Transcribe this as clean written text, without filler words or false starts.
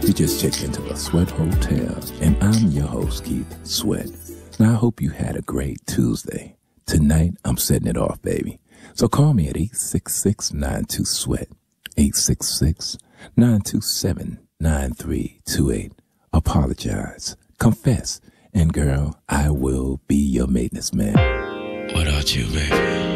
You just checked into the Sweat Hotel, and I'm your host, Keith Sweat. Now, I hope you had a great Tuesday. Tonight, I'm setting it off, baby. So call me at 866-92-SWEAT, 866-927-9328. Apologize, confess, and girl, I will be your maintenance man. Without you, baby.